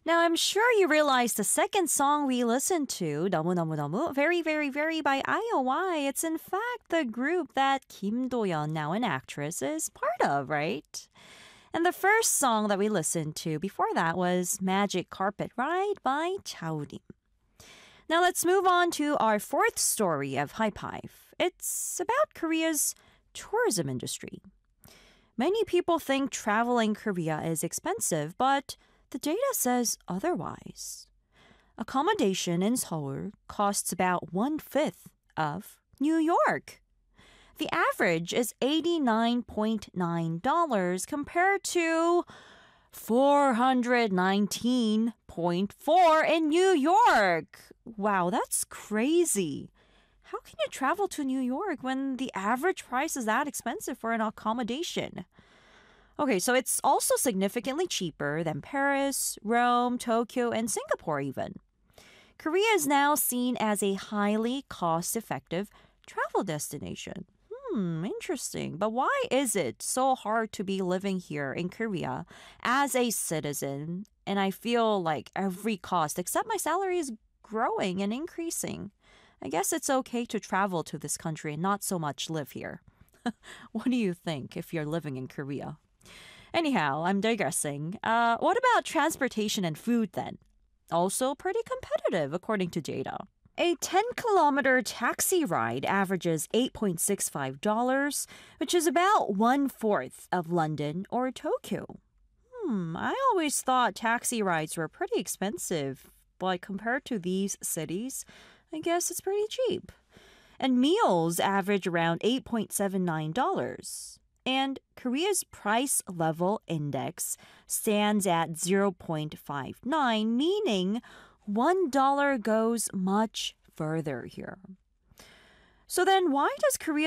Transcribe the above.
Now, I'm sure you realize the second song we listened to, 너무너무너무, very, very, very by IOI. It's in fact the group that Kim Do-yeon, now an actress, is part of, right? And the first song that we listened to before that was Magic Carpet Ride by Chaorim. Now let's move on to our fourth story of HypeHive. It's about Korea's tourism industry. Many people think traveling Korea is expensive, but the data says otherwise. Accommodation in Seoul costs about one-fifth of New York. The average is $89.9 compared to $419.4 in New York. Wow, that's crazy. How can you travel to New York when the average price is that expensive for an accommodation? Okay, so it's also significantly cheaper than Paris, Rome, Tokyo, and Singapore even. Korea is now seen as a highly cost-effective travel destination. Interesting. But why is it so hard to be living here in Korea as a citizen? And I feel like every cost except my salary is growing and increasing. I guess it's okay to travel to this country and not so much live here. What do you think if you're living in Korea? Anyhow, I'm digressing. What about transportation and food then? Also pretty competitive according to data. A 10-kilometer taxi ride averages $8.65, which is about one-fourth of London or Tokyo. I always thought taxi rides were pretty expensive, but compared to these cities, I guess it's pretty cheap. And meals average around $8.79. And Korea's price level index stands at 0.59, meaning $1 goes much further here. So then why does Korea